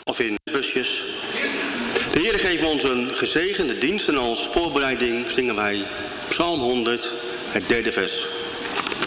of in busjes. De Heer geeft ons een gezegende dienst en als voorbereiding zingen wij Psalm 100, het derde vers.